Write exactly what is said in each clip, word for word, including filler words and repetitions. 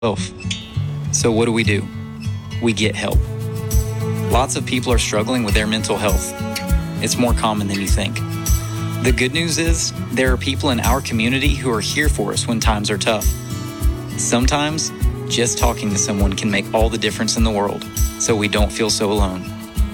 health. So what do we do? We get help. Lots of people are struggling with their mental health. It's more common than you think. The good news is there are people in our community who are here for us when times are tough. Sometimes just talking to someone can make all the difference in the world, so we don't feel so alone.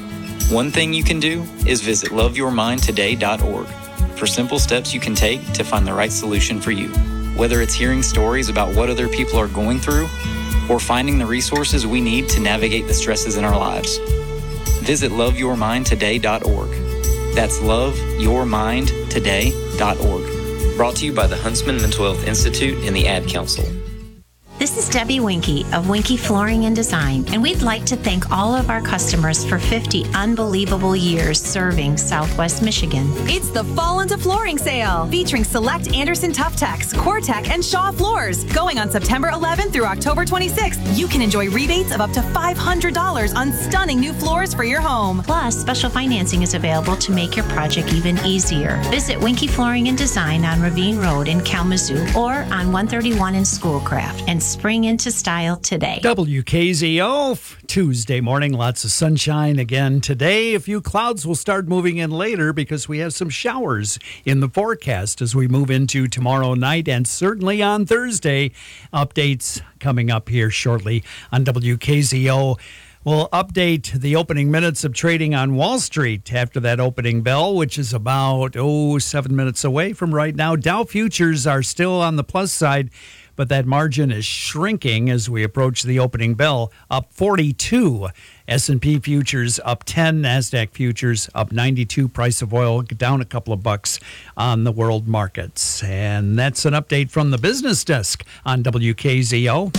One thing you can do is visit love your mind today dot org for simple steps you can take to find the right solution for you. Whether it's hearing stories about what other people are going through or finding the resources we need to navigate the stresses in our lives. Visit love your mind today dot org. That's love your mind today dot org. Brought to you by the Huntsman Mental Health Institute and the Ad Council. This is Debbie Winkie of Winkie Flooring and Design, and we'd like to thank all of our customers for fifty unbelievable years serving Southwest Michigan. It's the Fall into Flooring Sale, featuring select Anderson Tuftex, Cortec, and Shaw floors. Going on September eleventh through October twenty-sixth, you can enjoy rebates of up to five hundred dollars on stunning new floors for your home. Plus, special financing is available to make your project even easier. Visit Winkie Flooring and Design on Ravine Road in Kalamazoo or on one thirty-one in Schoolcraft, and spring into style today. W K Z O, Tuesday morning, lots of sunshine again today. A few clouds will start moving in later because we have some showers in the forecast as we move into tomorrow night and certainly on Thursday. Updates coming up here shortly on W K Z O. We'll update the opening minutes of trading on Wall Street after that opening bell, which is about, oh, seven minutes away from right now. Dow futures are still on the plus side, but that margin is shrinking as we approach the opening bell, up forty-two. S and P futures up ten, NASDAQ futures up ninety-two. Price of oil down a couple of bucks on the world markets. And that's an update from the business desk on W K Z O.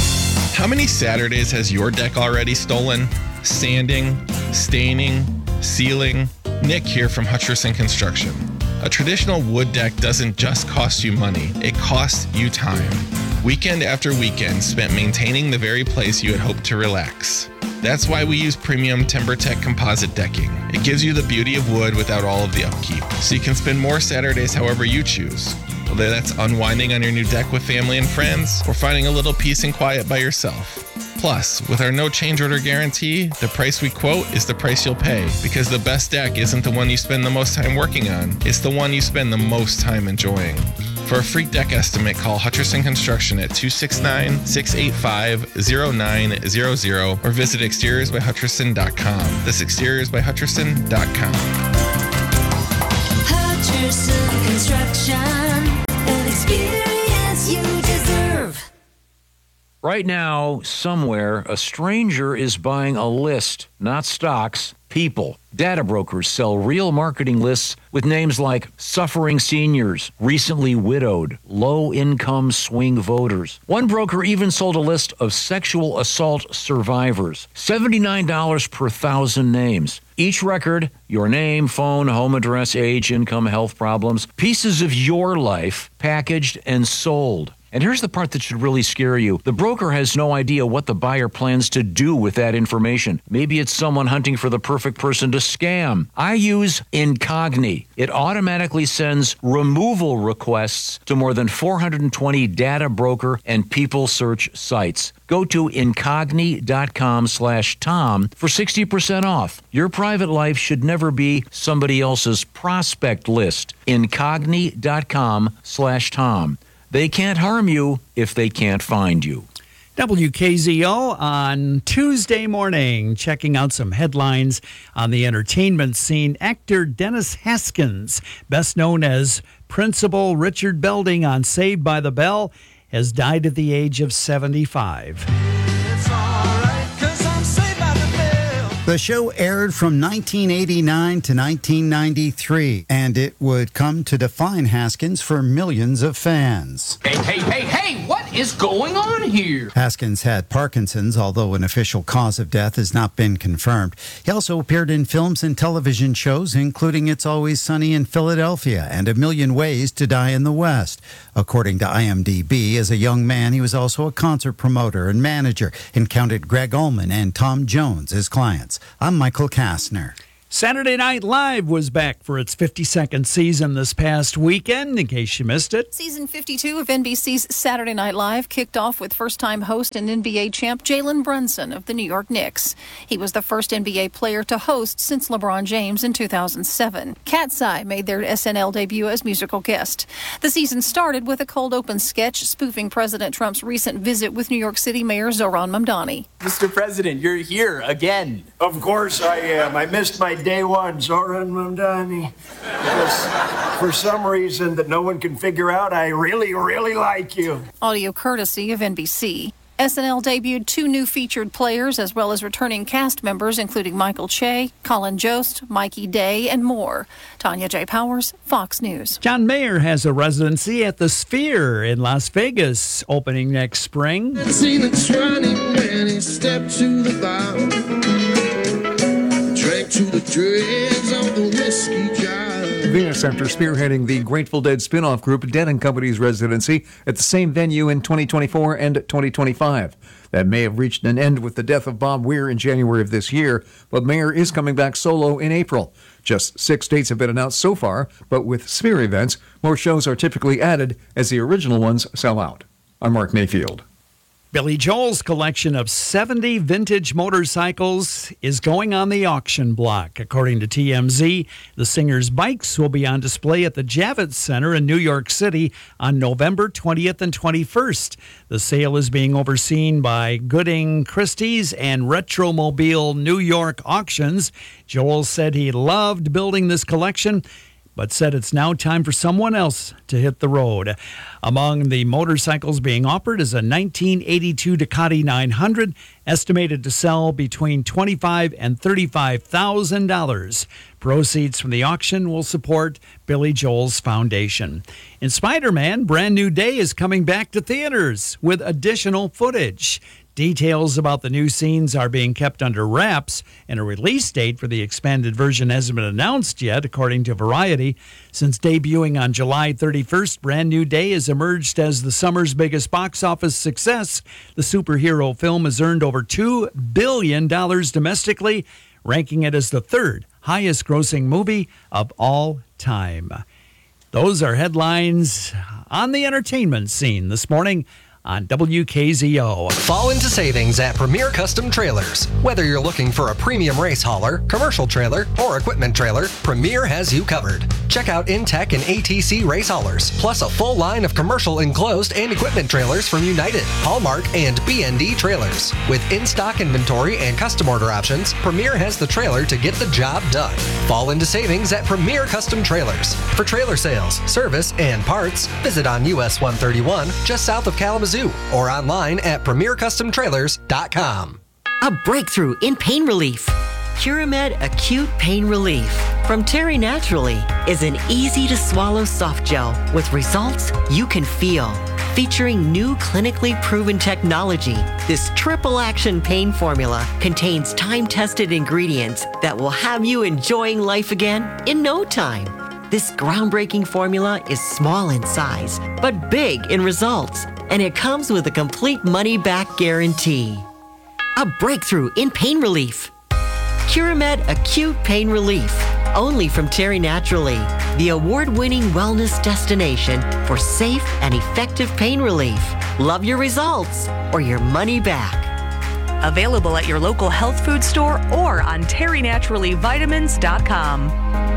How many Saturdays has your deck already stolen? Sanding, staining, sealing? Nick here from Hutcherson Construction. A traditional wood deck doesn't just cost you money, it costs you time. Weekend after weekend spent maintaining the very place you had hoped to relax. That's why we use premium TimberTech composite decking. It gives you the beauty of wood without all of the upkeep, so you can spend more Saturdays however you choose. Whether that's unwinding on your new deck with family and friends, or finding a little peace and quiet by yourself. Plus, with our no change order guarantee, the price we quote is the price you'll pay, because the best deck isn't the one you spend the most time working on, it's the one you spend the most time enjoying. For a free deck estimate, call Hutcherson Construction at two six nine, six eight five, zero nine zero zero or visit exteriors by hutcherson dot com. That's exteriors by hutcherson dot com. Hutcherson Construction, an experience you deserve. Right now, somewhere, a stranger is buying a list, not stocks, people. Data brokers sell real marketing lists with names like suffering seniors, recently widowed, low-income swing voters. One broker even sold a list of sexual assault survivors. seventy-nine dollars per thousand names. Each record, your name, phone, home address, age, income, health problems, pieces of your life packaged and sold. And here's the part that should really scare you. The broker has no idea what the buyer plans to do with that information. Maybe it's someone hunting for the perfect person to scam. I use Incogni. It automatically sends removal requests to more than four hundred twenty data broker and people search sites. Go to incogni.com slash Tom for sixty percent off. Your private life should never be somebody else's prospect list. Incogni.com slash Tom. They can't harm you if they can't find you. W K Z O on Tuesday morning, checking out some headlines on the entertainment scene. Actor Dennis Haskins, best known as Principal Richard Belding on Saved by the Bell, has died at the age of seventy-five. The show aired from nineteen eighty-nine to nineteen ninety-three, and it would come to define Haskins for millions of fans. Hey, hey, hey, hey, what is going on here? Haskins had Parkinson's, although an official cause of death has not been confirmed. He also appeared in films and television shows, including It's Always Sunny in Philadelphia and A Million Ways to Die in the West. According to I M D B, as a young man, he was also a concert promoter and manager and counted Greg Allman and Tom Jones as clients. I'm Michael Kastner. Saturday Night Live was back for its fifty-second season this past weekend, in case you missed it. Season fifty-two of N B C's Saturday Night Live kicked off with first-time host and N B A champ Jalen Brunson of the New York Knicks. He was the first N B A player to host since LeBron James in two thousand seven. Cat's Eye made their S N L debut as musical guest. The season started with a cold open sketch spoofing President Trump's recent visit with New York City Mayor Zohran Mamdani. Mister President, you're here again. Of course I am. I missed my day one, Zohran Mamdani. Because for some reason that no one can figure out, I really, really like you. Audio courtesy of N B C. S N L debuted two new featured players as well as returning cast members, including Michael Che, Colin Jost, Mikey Day, and more. Tanya J. Powers, Fox News. John Mayer has a residency at the Sphere in Las Vegas, opening next spring. Seen it running when he stepped to the bar, drank to the dregs of the whiskey jar. Venus Center spearheading the Grateful Dead spin-off group Dead and Company's residency at the same venue in twenty twenty-four and twenty twenty-five. That may have reached an end with the death of Bob Weir in January of this year, but Mayer is coming back solo in April. Just six dates have been announced so far, but with Sphere events, more shows are typically added as the original ones sell out. I'm Mark Mayfield. Billy Joel's collection of seventy vintage motorcycles is going on the auction block. According to T M Z, the singer's bikes will be on display at the Javits Center in New York City on November twentieth and twenty-first. The sale is being overseen by Gooding Christie's and Retromobile New York Auctions. Joel said he loved building this collection, but said it's now time for someone else to hit the road. Among the motorcycles being offered is a nineteen eighty-two Ducati nine hundred, estimated to sell between twenty-five thousand dollars and thirty-five thousand dollars. Proceeds from the auction will support Billy Joel's foundation. In Spider-Man, Brand New Day is coming back to theaters with additional footage. Details about the new scenes are being kept under wraps, and a release date for the expanded version hasn't been announced yet, according to Variety. Since debuting on July thirty-first, Brand New Day has emerged as the summer's biggest box office success. The superhero film has earned over two billion dollars domestically, ranking it as the third highest grossing movie of all time. Those are headlines on the entertainment scene this morning on W K Z O. Fall into savings at Premier Custom Trailers. Whether you're looking for a premium race hauler, commercial trailer, or equipment trailer, Premier has you covered. Check out Intech and A T C race haulers, plus a full line of commercial enclosed and equipment trailers from United, Hallmark, and B and D Trailers. With in-stock inventory and custom order options, Premier has the trailer to get the job done. Fall into savings at Premier Custom Trailers. For trailer sales, service, and parts, visit on U S one thirty-one, just south of Kalamazoo, or online at premier custom trailers dot com. A breakthrough in pain relief. Curamed Acute Pain Relief from Terry Naturally is an easy-to-swallow soft gel with results you can feel. Featuring new clinically proven technology, this triple-action pain formula contains time-tested ingredients that will have you enjoying life again in no time. This groundbreaking formula is small in size, but big in results, and it comes with a complete money-back guarantee. A breakthrough in pain relief. Curamed Acute Pain Relief, only from Terry Naturally, the award-winning wellness destination for safe and effective pain relief. Love your results or your money back. Available at your local health food store or on terry naturally vitamins dot com.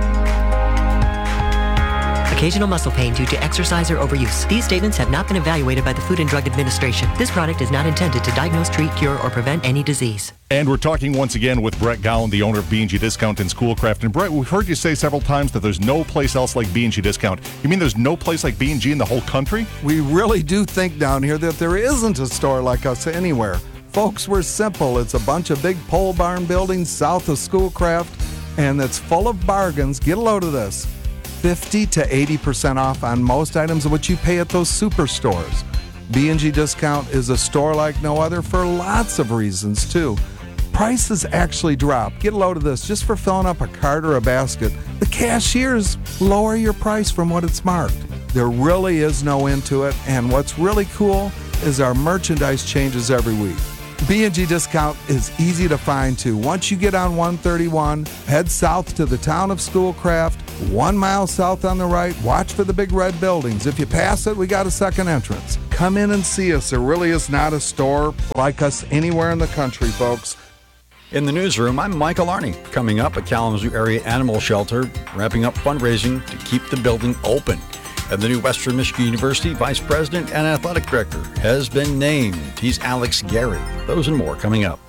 Occasional muscle pain due to exercise or overuse. These statements have not been evaluated by the Food and Drug Administration. This product is not intended to diagnose, treat, cure, or prevent any disease. And we're talking once again with Brett Gowan, the owner of B and G Discount in Schoolcraft. And Brett, we've heard you say several times that there's no place else like B and G Discount. You mean there's no place like B and G in the whole country? We really do think down here that there isn't a store like us anywhere. Folks, we're simple. It's a bunch of big pole barn buildings south of Schoolcraft, and it's full of bargains. Get a load of this. fifty to eighty percent off on most items of what you pay at those superstores. B and G Discount is a store like no other for lots of reasons, too. Prices actually drop. Get a load of this just for filling up a cart or a basket. The cashiers lower your price from what it's marked. There really is no end to it, and what's really cool is our merchandise changes every week. B and G Discount is easy to find too. Once you get on one thirty-one, head south to the town of Schoolcraft, one mile south on the right, watch for the big red buildings. If you pass it, we got a second entrance. Come in and see us. There really is not a store like us anywhere in the country, folks. In the newsroom, I'm Michael Arney. Coming up, a Kalamazoo area animal shelter wrapping up fundraising to keep the building open. And the new Western Michigan University Vice President and Athletic Director has been named. He's Alex Gary. Those and more coming up.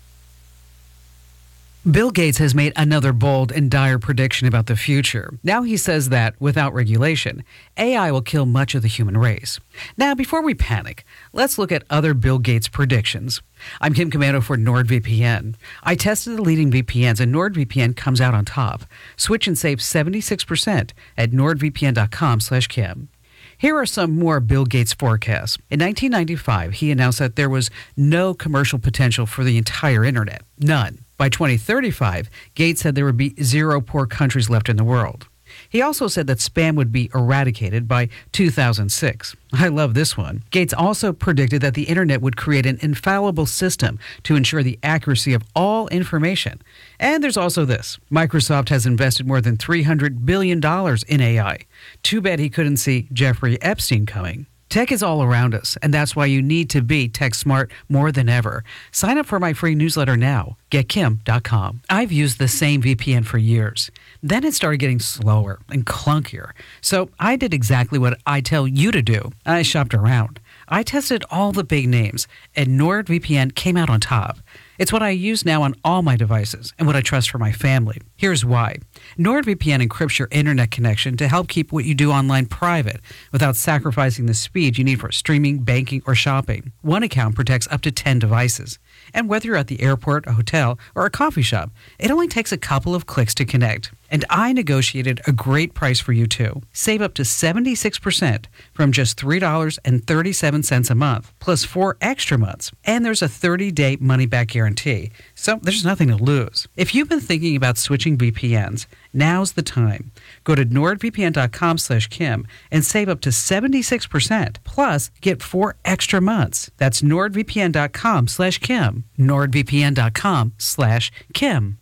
Bill Gates has made another bold and dire prediction about the future. Now he says that, without regulation, A I will kill much of the human race. Now, before we panic, let's look at other Bill Gates predictions. I'm Kim Commando for NordVPN. I tested the leading V P Ns, and NordVPN comes out on top. Switch and save seventy-six percent at nordvpn.com slash Kim. Here are some more Bill Gates forecasts. In nineteen ninety-five, he announced that there was no commercial potential for the entire internet. None. By twenty thirty-five, Gates said there would be zero poor countries left in the world. He also said that spam would be eradicated by two thousand six. I love this one. Gates also predicted that the internet would create an infallible system to ensure the accuracy of all information. And there's also this. Microsoft has invested more than three hundred billion dollars in A I. Too bad he couldn't see Jeffrey Epstein coming. Tech is all around us, and that's why you need to be tech smart more than ever. Sign up for my free newsletter now. get kim dot com. I've used the same V P N for years. Then it started getting slower and clunkier. So I did exactly what I tell you to do. I shopped around. I tested all the big names, and NordVPN came out on top. It's what I use now on all my devices and what I trust for my family. Here's why. NordVPN encrypts your internet connection to help keep what you do online private without sacrificing the speed you need for streaming, banking, or shopping. One account protects up to ten devices. And whether you're at the airport, a hotel, or a coffee shop, it only takes a couple of clicks to connect. And I negotiated a great price for you too. Save up to seventy-six percent from just three dollars and thirty-seven cents a month, plus four extra months. And there's a thirty-day money-back guarantee, so there's nothing to lose. If you've been thinking about switching V P Ns, now's the time. Go to nordvpn.com slash Kim and save up to seventy-six percent, plus get four extra months. That's nordvpn.com slash Kim. nordvpn.com slash Kim.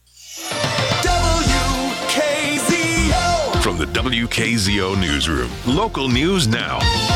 From the W K Z O Newsroom, local news now.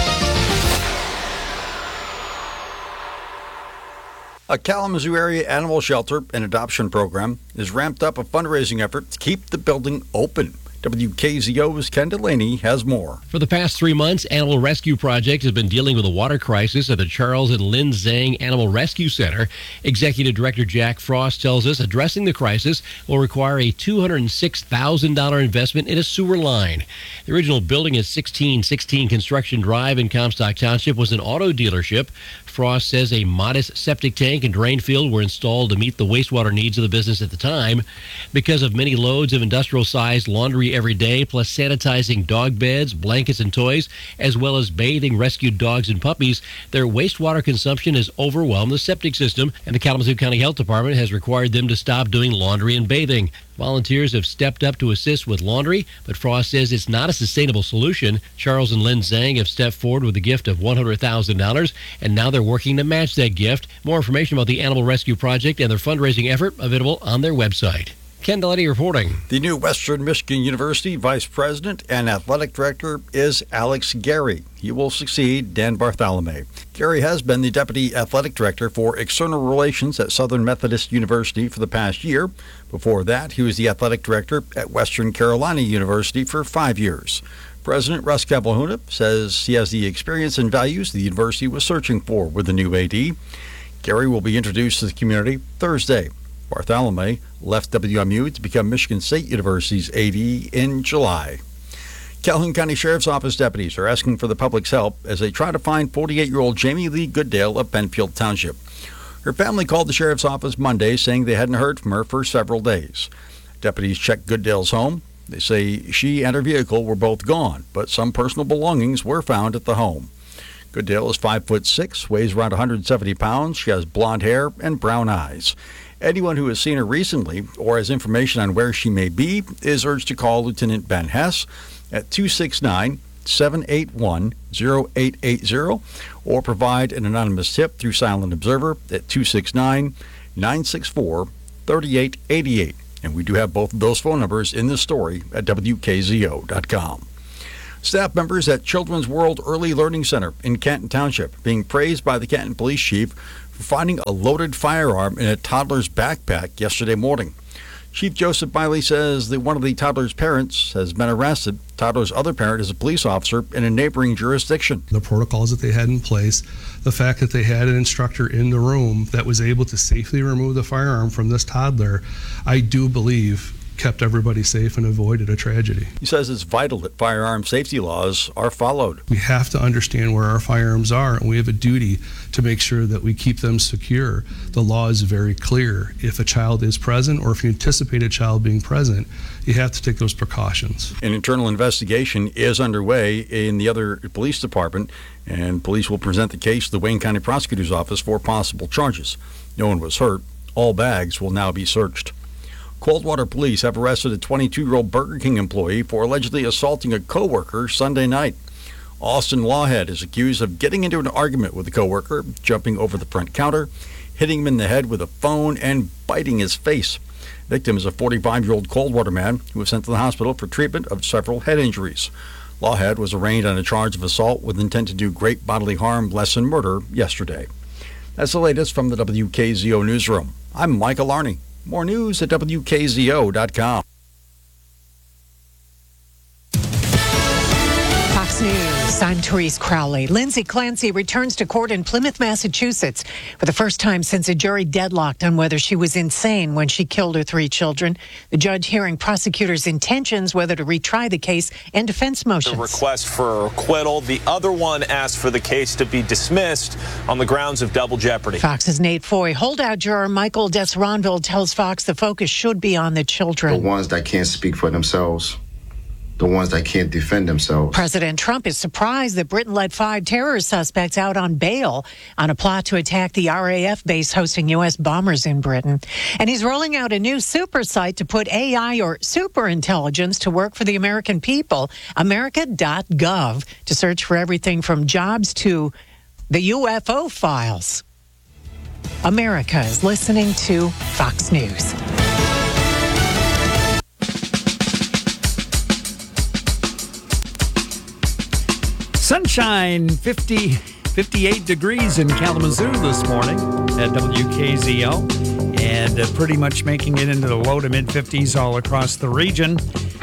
A Kalamazoo area animal shelter and adoption program has ramped up a fundraising effort to keep the building open. W K Z O's Ken Delaney has more. For the past three months, Animal Rescue Project has been dealing with a water crisis at the Charles and Lynn Zhang Animal Rescue Center. Executive Director Jack Frost tells us addressing the crisis will require a two hundred six thousand dollars investment in a sewer line. The original building at sixteen sixteen Construction Drive in Comstock Township was an auto dealership. Frost says a modest septic tank and drain field were installed to meet the wastewater needs of the business at the time. Because of many loads of industrial-sized laundry every day, plus sanitizing dog beds, blankets, and toys, as well as bathing rescued dogs and puppies, their wastewater consumption has overwhelmed the septic system, and the Kalamazoo County Health Department has required them to stop doing laundry and bathing. Volunteers have stepped up to assist with laundry, but Frost says it's not a sustainable solution. Charles and Lynn Zhang have stepped forward with a gift of one hundred thousand dollars, and now they're working to match that gift. More information about the Animal Rescue Project and their fundraising effort available on their website. Ken Delaney reporting. The new Western Michigan University Vice President and Athletic Director is Alex Gary. He will succeed Dan Bartholomew. Gary has been the Deputy Athletic Director for External Relations at Southern Methodist University for the past year. Before that, he was the Athletic Director at Western Carolina University for five years. President Russ Campbell-Huna says he has the experience and values the university was searching for with the new A D. Gary will be introduced to the community Thursday. Bartholomew left W M U to become Michigan State University's A D in July. Calhoun County Sheriff's Office deputies are asking for the public's help as they try to find forty-eight-year-old Jamie Lee Gooddale of Penfield Township. Her family called the sheriff's office Monday saying they hadn't heard from her for several days. Deputies checked Gooddale's home. They say she and her vehicle were both gone, but some personal belongings were found at the home. Gooddale is five foot six, weighs around one hundred seventy pounds. She has blonde hair and brown eyes. Anyone who has seen her recently or has information on where she may be is urged to call Lieutenant Ben Hess at two six nine, seven eight one, zero eight eight zero or provide an anonymous tip through Silent Observer at two six nine, nine six four, three eight eight eight. And we do have both of those phone numbers in the story at W K Z O dot com. Staff members at Children's World Early Learning Center in Canton Township being praised by the Canton Police Chief for finding a loaded firearm in a toddler's backpack yesterday morning. Chief Joseph Miley says that one of the toddler's parents has been arrested. Toddler's other parent is a police officer in a neighboring jurisdiction. The protocols that they had in place, the fact that they had an instructor in the room that was able to safely remove the firearm from this toddler, I do believe kept everybody safe and avoided a tragedy. He says it's vital that firearm safety laws are followed. We have to understand where our firearms are, and we have a duty to make sure that we keep them secure. The law is very clear. If a child is present, or if you anticipate a child being present, you have to take those precautions. An internal investigation is underway in the other police department, and police will present the case to the Wayne County Prosecutor's Office for possible charges. No one was hurt. All bags will now be searched. Coldwater police have arrested a twenty-two-year-old Burger King employee for allegedly assaulting a coworker Sunday night. Austin Lawhead is accused of getting into an argument with a coworker, jumping over the front counter, hitting him in the head with a phone, and biting his face. Victim is a forty-five-year-old Coldwater man who was sent to the hospital for treatment of several head injuries. Lawhead was arraigned on a charge of assault with intent to do great bodily harm, less than murder, yesterday. That's the latest from the W K Z O Newsroom. I'm Michael Arney. More news at W K Z O dot com. Fox News, I'm Therese Crowley. Lindsay Clancy returns to court in Plymouth, Massachusetts for the first time since a jury deadlocked on whether she was insane when she killed her three children. The judge hearing prosecutors' intentions, whether to retry the case, and defense motions. The request for acquittal. The other one asked for the case to be dismissed on the grounds of double jeopardy. Fox's Nate Foy. Holdout juror Michael Desronville tells Fox the focus should be on the children. The ones that can't speak for themselves. The ones that can't defend themselves. President Trump is surprised that Britain let five terror suspects out on bail on a plot to attack the R A F base hosting U S bombers in Britain. And he's rolling out a new super site to put A I or super intelligence to work for the American people, America dot gov, to search for everything from jobs to the U F O files. America is listening to Fox News. Sunshine, fifty, fifty-eight degrees in Kalamazoo this morning at W K Z O, and uh, pretty much making it into the low to mid fifties all across the region.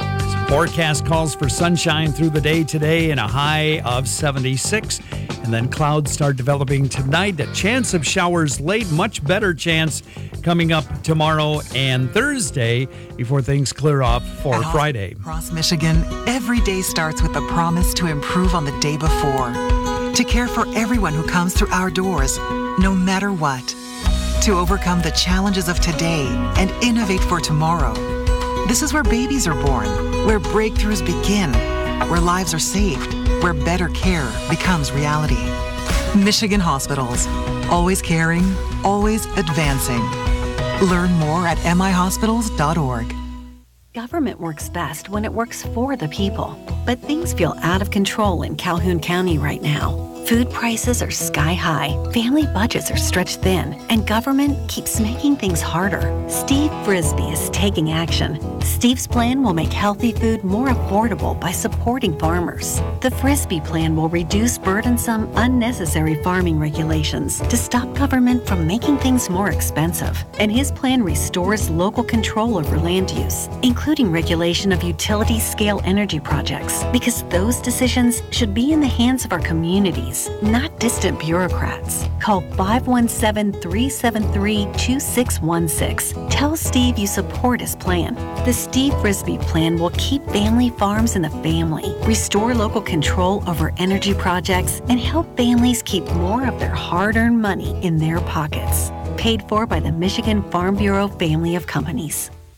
Forecast calls for sunshine through the day today and a high of seventy-six. And then clouds start developing tonight. A chance of showers late, much better chance coming up tomorrow and Thursday before things clear off for At Friday. Across Michigan, every day starts with a promise to improve on the day before. To care for everyone who comes through our doors, no matter what. To overcome the challenges of today and innovate for tomorrow. This is where babies are born, where breakthroughs begin, where lives are saved, where better care becomes reality. Michigan Hospitals. Always caring, always advancing. Learn more at m i hospitals dot org. Government works best when it works for the people. But things feel out of control in Calhoun County right now. Food prices are sky high, family budgets are stretched thin, and government keeps making things harder. Steve Frisbee is taking action. Steve's plan will make healthy food more affordable by supporting farmers. The Frisbee plan will reduce burdensome, unnecessary farming regulations to stop government from making things more expensive. And his plan restores local control over land use, including regulation of utility-scale energy projects, because those decisions should be in the hands of our communities, not distant bureaucrats. Call five one seven, three seven three, two six one six. Tell Steve you support his plan. The Steve Frisbee plan will keep family farms in the family, restore local control over energy projects, and help families keep more of their hard-earned money in their pockets. Paid for by the Michigan Farm Bureau family of companies.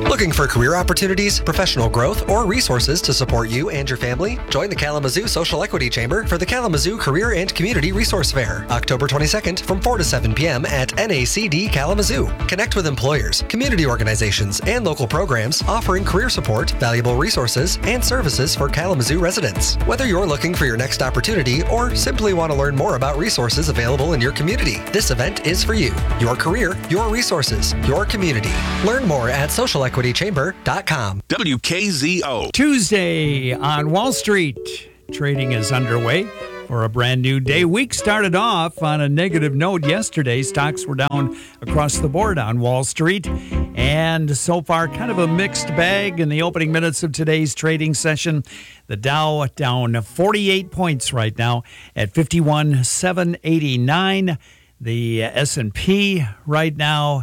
Looking for career opportunities, professional growth, or resources to support you and your family? Join the Kalamazoo Social Equity Chamber for the Kalamazoo Career and Community Resource Fair, October twenty-second from four to seven p.m. at N A C D Kalamazoo. Connect with employers, community organizations, and local programs offering career support, valuable resources, and services for Kalamazoo residents. Whether you're looking for your next opportunity or simply want to learn more about resources available in your community, this event is for you. Your career, your resources, your community. Learn more at social equity chamber dot com. W K Z O. Tuesday on Wall Street. Trading is underway for a brand new day. Week started off on a negative note yesterday. Stocks were down across the board on Wall Street. And so far, kind of a mixed bag in the opening minutes of today's trading session. The Dow down forty-eight points right now at fifty-one seven eighty-nine. The S and P right now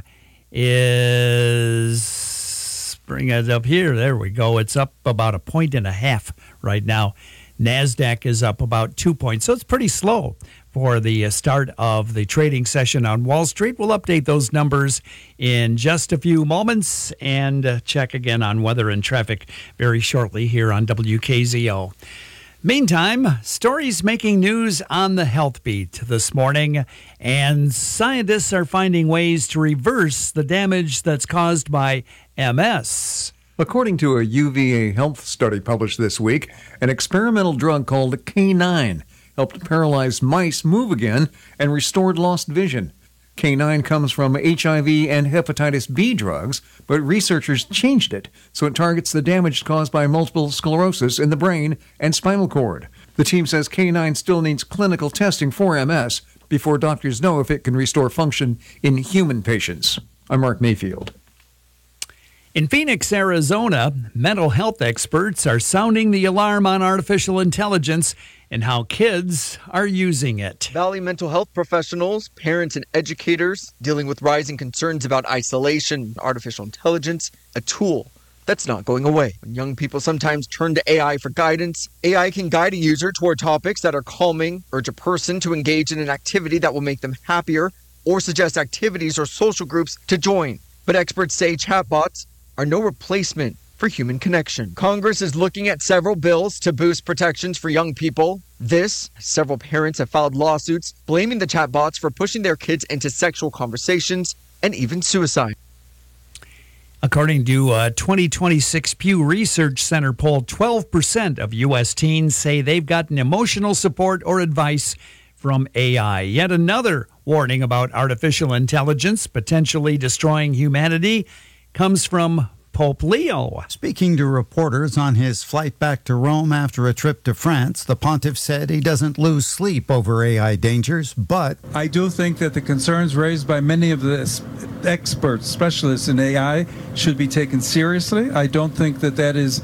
is, bring it up here. There we go. It's up about a point and a half right now. NASDAQ is up about two points. So it's pretty slow for the start of the trading session on Wall Street. We'll update those numbers in just a few moments and check again on weather and traffic very shortly here on W K Z O. Meantime, stories making news on the health beat this morning, and scientists are finding ways to reverse the damage that's caused by M S. According to a U V A health study published this week, an experimental drug called K nine helped paralyzed mice move again and restored lost vision. K nine comes from H I V and hepatitis B drugs, but researchers changed it so it targets the damage caused by multiple sclerosis in the brain and spinal cord. The team says K nine still needs clinical testing for M S before doctors know if it can restore function in human patients. I'm Mark Mayfield. In Phoenix, Arizona, mental health experts are sounding the alarm on artificial intelligence and how kids are using it. Valley mental health professionals, parents, and educators dealing with rising concerns about isolation and artificial intelligence, a tool that's not going away. When young people sometimes turn to A I for guidance, A I can guide a user toward topics that are calming, urge a person to engage in an activity that will make them happier, or suggest activities or social groups to join. But experts say chatbots are no replacement for human connection. Congress is looking at several bills to boost protections for young people. This, several parents have filed lawsuits blaming the chatbots for pushing their kids into sexual conversations and even suicide. According to a twenty twenty-six Pew Research Center poll, twelve percent of U S teens say they've gotten emotional support or advice from A I. Yet another warning about artificial intelligence potentially destroying humanity comes from Pope Leo. Speaking to reporters on his flight back to Rome after a trip to France, the pontiff said he doesn't lose sleep over A I dangers, but I do think that the concerns raised by many of the experts, specialists in A I, should be taken seriously. I don't think that that is